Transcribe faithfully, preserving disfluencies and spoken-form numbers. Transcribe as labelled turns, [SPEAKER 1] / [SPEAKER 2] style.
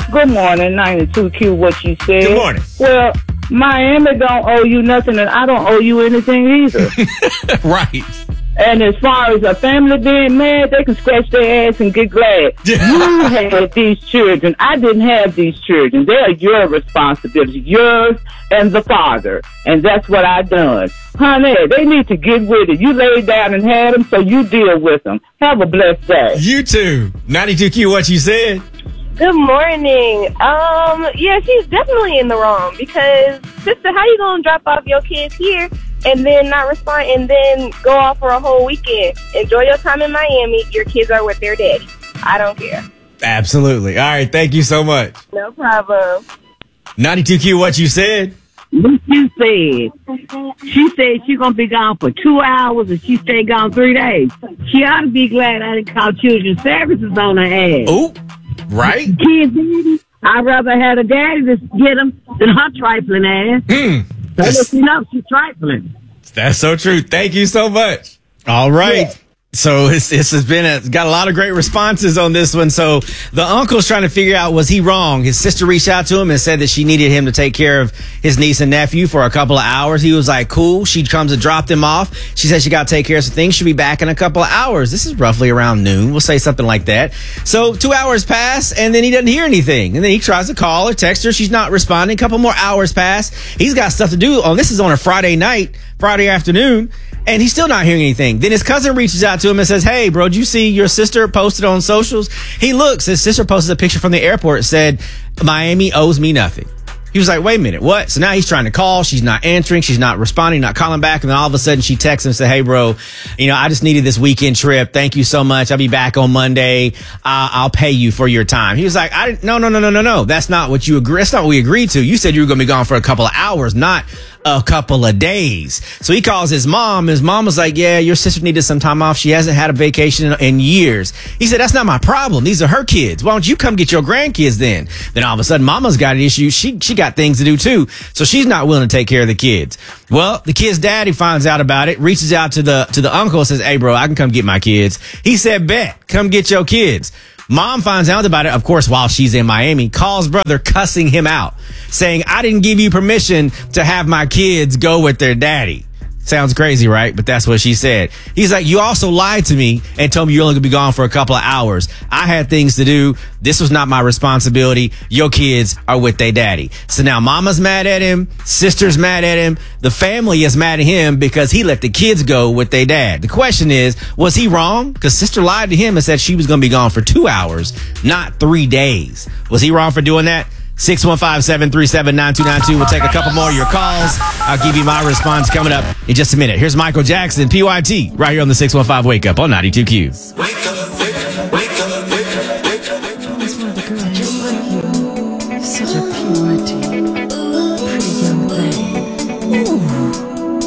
[SPEAKER 1] Good morning, ninety-two Q, what you said.
[SPEAKER 2] Good morning.
[SPEAKER 1] Well, Miami don't owe you nothing, and I don't owe you anything either.
[SPEAKER 2] Right.
[SPEAKER 1] And as far as a family being mad, they can scratch their ass and get glad. You had these children. I didn't have these children. They're your responsibility, yours and the father. And that's what I done. Honey, they need to get with it. You laid down and had them, so you deal with them. Have a blessed day.
[SPEAKER 2] You too. ninety-two Q, what you said.
[SPEAKER 3] Good morning. Um, yeah, she's definitely in the wrong because, sister, how you gonna drop off your kids here and then not respond and then go off for a whole weekend? Enjoy your time in Miami. Your kids are with their daddy. I don't care.
[SPEAKER 2] Absolutely. All right, thank you so much.
[SPEAKER 3] No problem.
[SPEAKER 2] ninety-two Q, what you said.
[SPEAKER 4] What you said. She said she's going to be gone for two hours and she stay gone three days. She ought to be glad I didn't call children's services on her ass.
[SPEAKER 2] Oh, right?
[SPEAKER 4] Kids, daddy, I'd rather have a daddy to get them than her trifling ass.
[SPEAKER 2] Mm,
[SPEAKER 4] So let you know she's trifling.
[SPEAKER 2] that's so true. Thank you so much. All right.
[SPEAKER 4] Yeah.
[SPEAKER 2] So this, this has been a, got a lot of great responses on this one. So the uncle's trying to figure out, was he wrong? His sister reached out to him and said that she needed him to take care of his niece and nephew for a couple of hours. He was like, cool. She comes to drop them off. She said she got to take care of some things. She'll be back in a couple of hours. This is roughly around noon. We'll say something like that. So two hours pass and then he doesn't hear anything. And then he tries to call or text her. She's not responding. A couple more hours pass. He's got stuff to do. Oh, this is on a Friday night, Friday afternoon. And he's still not hearing anything. Then his cousin reaches out to him and says, hey, bro, did you see your sister posted on socials? He looks. His sister posted a picture from the airport. Said, Miami owes me nothing. He was like, wait a minute, what? So now he's trying to call. She's not answering. She's not responding, not calling back. And then all of a sudden she texts him and said, hey, bro, you know, I just needed this weekend trip. Thank you so much. I'll be back on Monday. Uh, I'll pay you for your time. He was like, I didn't, no, no, no, no, no, no. That's not what you agree. That's not what we agreed to. You said you were going to be gone for a couple of hours, not a couple of days. So he calls his mom. His mom was like, yeah, your sister needed some time off. She hasn't had a vacation in, in years. He said, that's not my problem. These are her kids. Why don't you come get your grandkids then? Then all of a sudden, mama's got an issue. She, she got things to do too. So she's not willing to take care of the kids. Well, the kid's daddy finds out about it, reaches out to the, to the uncle and says, hey, bro, I can come get my kids. He said, bet, come get your kids. Mom finds out about it, of course, while she's in Miami, calls brother cussing him out, saying, I didn't give you permission to have my kids go with their daddy. Sounds crazy, right? But that's what she said. He's like, you also lied to me and told me you're only going to be gone for a couple of hours. I had things to do. This was not my responsibility. Your kids are with their daddy. So now mama's mad at him. Sister's mad at him. The family is mad at him because he let the kids go with their dad. The question is, was he wrong? Because sister lied to him and said she was going to be gone for two hours, not three days. Was he wrong for doing that? six one five, seven three seven, nine two nine two. We'll take a couple more of your calls. I'll give you my response coming up in just a minute. Here's Michael Jackson, P Y T, right here on the six one five Wake Up on ninety-two Q.
[SPEAKER 5] Wake up, wake up, wake up, wake up, wake up.
[SPEAKER 6] That's one of the girls just like you. Such a P Y T.